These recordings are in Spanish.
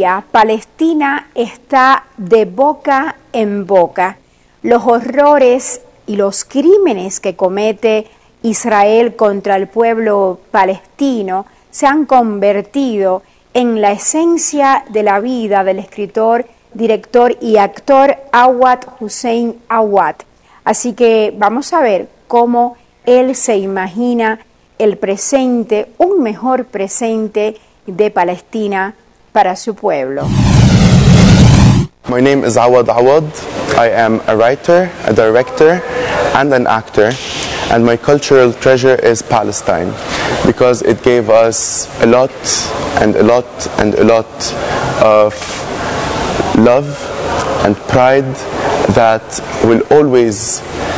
día Palestina está de boca en boca. Los horrores y los crímenes que comete Israel contra el pueblo palestino se han convertido en la esencia de la vida del escritor, director y actor Awad Hussein Awad. Así que vamos a ver cómo él se imagina el presente, un mejor presente de Palestina para su pueblo. My name is Awad Awad. I am a writer, a director, and an actor. And my cultural treasure is Palestine, because it gave us a lot and a lot and a lot of love and pride that will always,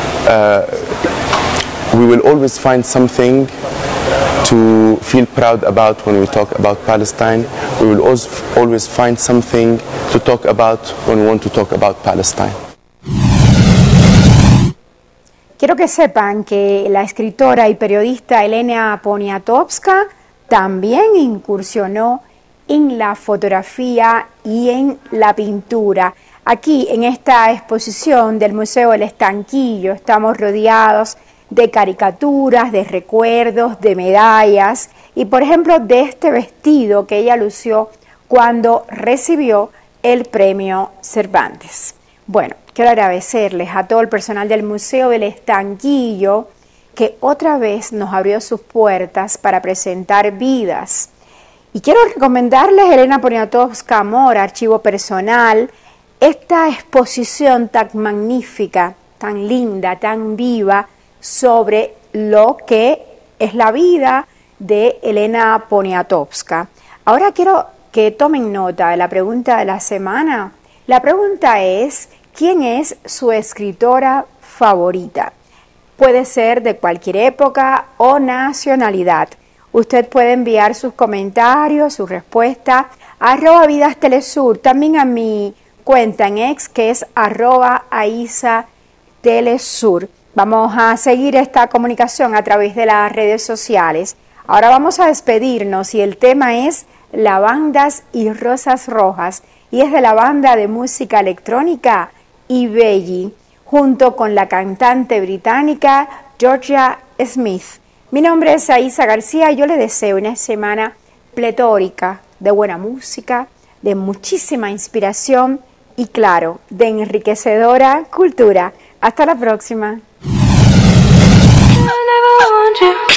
we will always find something to feel proud about when we talk about Palestine. We will also always find something to talk about when we want to talk about Palestine. Quiero que sepan que la escritora y periodista Elena Poniatowska también incursionó en la fotografía y en la pintura. Aquí en esta exposición del Museo El Estanquillo estamos rodeados de caricaturas, de recuerdos, de medallas y por ejemplo de este vestido que ella lució cuando recibió el premio Cervantes. Bueno, quiero agradecerles a todo el personal del Museo del Estanquillo que otra vez nos abrió sus puertas para presentar vidas. Y quiero recomendarles Elena Poniatowska Amor, Archivo Personal, esta exposición tan magnífica, tan linda, tan viva sobre lo que es la vida de Elena Poniatowska. Ahora quiero que tomen nota de la pregunta de la semana. La pregunta es, ¿quién es su escritora favorita? Puede ser de cualquier época o nacionalidad. Usted puede enviar sus comentarios, su respuesta a @vidastelesur, también a mi cuenta en X que es @aisatelesur. Vamos a seguir esta comunicación a través de las redes sociales. Ahora vamos a despedirnos y el tema es Lavandas y Rosas Rojas y es de la banda de música electrónica Ibelli, junto con la cantante británica Georgia Smith. Mi nombre es Aisa García y yo le deseo una semana pletórica de buena música, de muchísima inspiración y claro, de enriquecedora cultura. Hasta la próxima. I never want you.